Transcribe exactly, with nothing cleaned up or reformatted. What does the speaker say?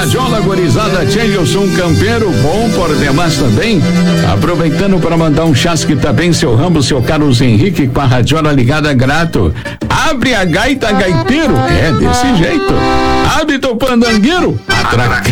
radiola, gorizada, Tchelson Campeiro, bom por demais também. Aproveitando para mandar um chasque também, seu Rambo, seu Carlos Henrique, com a radiola ligada, grato. Abre a gaita, gaiteiro, é desse jeito. Hábito pandangueiro, atraca.